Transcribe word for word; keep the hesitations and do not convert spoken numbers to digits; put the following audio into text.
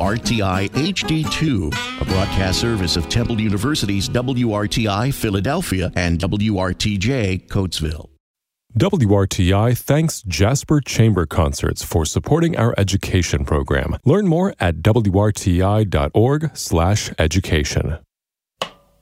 R T I H D two, a broadcast service of Temple University's W R T I Philadelphia and W R T J Coatesville. W R T I thanks Jasper Chamber Concerts for supporting our education program. Learn more at W R T I dot org slash education.